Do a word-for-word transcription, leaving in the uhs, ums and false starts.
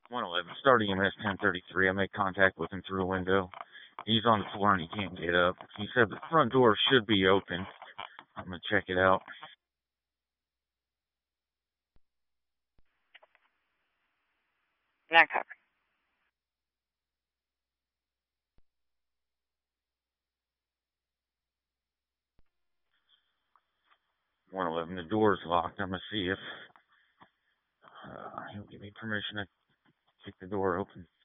one eleven, start E M S ten thirty-three. I made contact with him through a window. He's on the floor and he can't get up. He said the front door should be open. I'm going to check it out. Not covered. one eleven, the door's locked. I'm going to see if uh, he'll give me permission to kick the door open.